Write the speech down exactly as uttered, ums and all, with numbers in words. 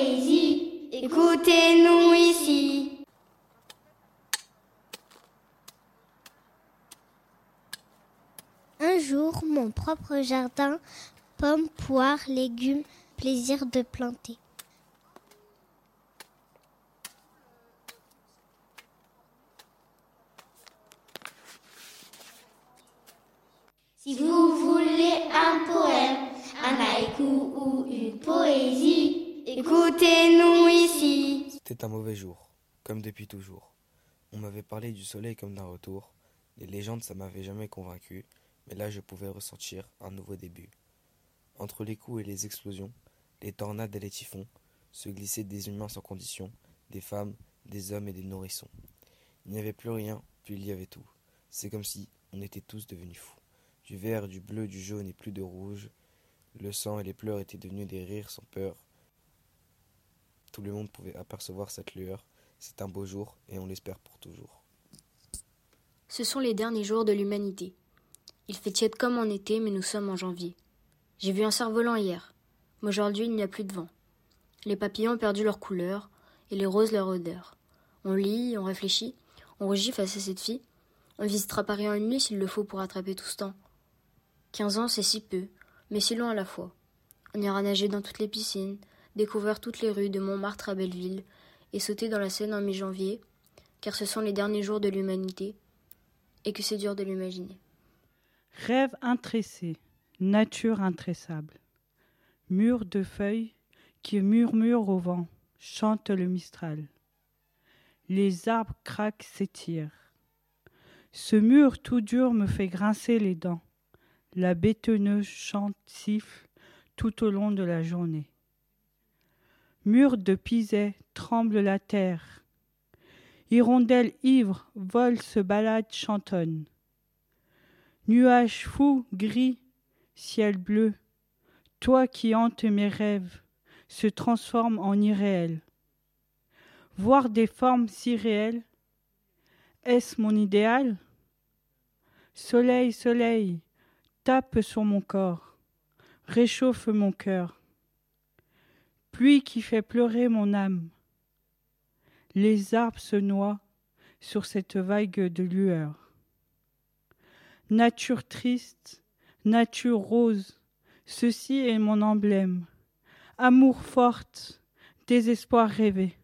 poésie, écoutez-nous ici. Un jour, mon propre jardin, pommes, poires, légumes, plaisir de planter. Si vous voulez un poème, un haïku ou une poésie, écoutez-nous ici. C'était un mauvais jour, comme depuis toujours. On m'avait parlé du soleil comme d'un retour. Les légendes, ça m'avait jamais convaincu, mais là je pouvais ressentir un nouveau début. Entre les coups et les explosions, les tornades et les typhons, se glissaient des humains sans condition, des femmes, des hommes et des nourrissons. Il n'y avait plus rien, puis il y avait tout. C'est comme si on était tous devenus fous. Du vert, du bleu, du jaune et plus de rouge. Le sang et les pleurs étaient devenus des rires sans peur. Tout le monde pouvait apercevoir cette lueur. C'est un beau jour et on l'espère pour toujours. Ce sont les derniers jours de l'humanité. Il fait tiède comme en été, mais nous sommes en janvier. J'ai vu un cerf-volant hier. Mais aujourd'hui, il n'y a plus de vent. Les papillons ont perdu leur couleur et les roses leur odeur. On lit, on réfléchit, on rougit face à cette fille. On visitera Paris en une nuit s'il le faut pour attraper tout ce temps. Quinze ans, c'est si peu, mais si long à la fois. On ira nager dans toutes les piscines, découvrir toutes les rues de Montmartre à Belleville et sauter dans la Seine en mi-janvier, car ce sont les derniers jours de l'humanité et que c'est dur de l'imaginer. Rêve intressé, nature intressable. Mur de feuilles qui murmurent au vent, chante le Mistral. Les arbres craquent, s'étirent. Ce mur tout dur me fait grincer les dents. La bétonneuse chante, siffle tout au long de la journée. Mur de pisets, tremble la terre. Hirondelles ivres volent, se baladent, chantonnent. Nuages fous, gris, ciel bleu, toi qui hantes mes rêves, se transforme en irréel. Voir des formes si réelles, est-ce mon idéal? Soleil, soleil, tape sur mon corps, réchauffe mon cœur. Pluie qui fait pleurer mon âme. Les arbres se noient sur cette vague de lueur. Nature triste, nature rose, ceci est mon emblème. Amour forte, désespoir rêvé.